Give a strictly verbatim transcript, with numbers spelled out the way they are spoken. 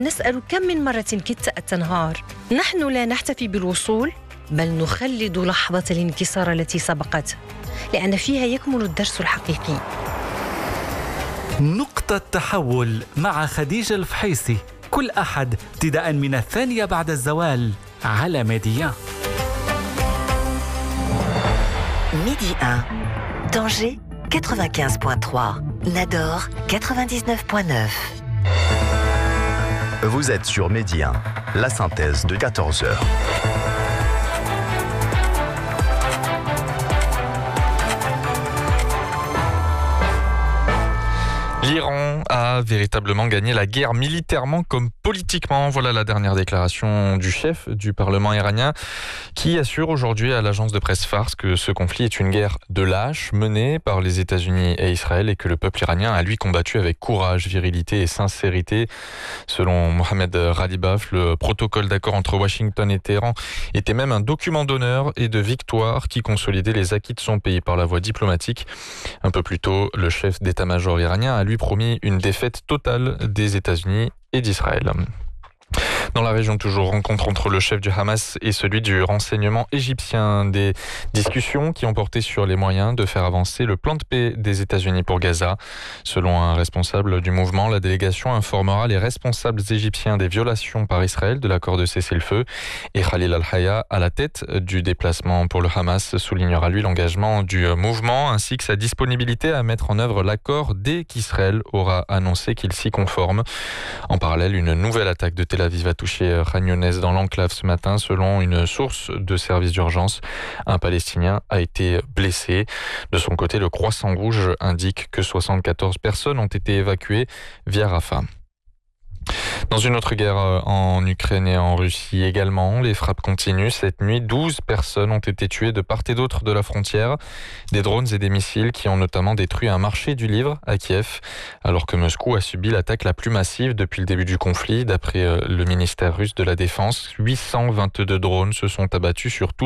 نسأل كم من مرة كدت تنهار. نحن لا نحتفي بالوصول، بل نخلد لحظة الانكسار التي سبقته، لأن فيها يكمن الدرس الحقيقي. نقطة تحول مع خديجة الفحيصي كل أحد ابتداء من الثانية بعد الزوال على ميديان. Midi un, Tanger quatre-vingt-quinze virgule trois, Nador quatre-vingt-dix-neuf virgule neuf. Vous êtes sur Midi un, la synthèse de quatorze heures. L'Iran a véritablement gagné la guerre militairement comme politiquement. Voilà la dernière déclaration du chef du Parlement iranien qui assure aujourd'hui à l'agence de presse Fars que ce conflit est une guerre de lâches menée par les États-Unis et Israël et que le peuple iranien a lui combattu avec courage, virilité et sincérité. Selon Mohamed Ghalibaf, le protocole d'accord entre Washington et Téhéran était même un document d'honneur et de victoire qui consolidait les acquis de son pays par la voie diplomatique. Un peu plus tôt, le chef d'état-major iranien a lui promis une défaite totale des États-Unis et d'Israël. Dans la région toujours, rencontre entre le chef du Hamas et celui du renseignement égyptien. Des discussions qui ont porté sur les moyens de faire avancer le plan de paix des États-Unis pour Gaza. Selon un responsable du mouvement, la délégation informera les responsables égyptiens des violations par Israël de l'accord de cessez-le-feu. Et Khalil Al-Hayya, à la tête du déplacement pour le Hamas, soulignera lui l'engagement du mouvement ainsi que sa disponibilité à mettre en œuvre l'accord dès qu'Israël aura annoncé qu'il s'y conforme. En parallèle, une nouvelle attaque de Tel Aviv a touché Khan Younes dans l'enclave ce matin. Selon une source de service d'urgence, un Palestinien a été blessé. De son côté, le Croissant Rouge indique que soixante-quatorze personnes ont été évacuées via Rafah. Dans une autre guerre en Ukraine et en Russie également, les frappes continuent. Cette nuit, douze personnes ont été tuées de part et d'autre de la frontière. Des drones et des missiles qui ont notamment détruit un marché du livre à Kiev, alors que Moscou a subi l'attaque la plus massive depuis le début du conflit. D'après le ministère russe de la Défense, huit cent vingt-deux drones se sont abattus sur tout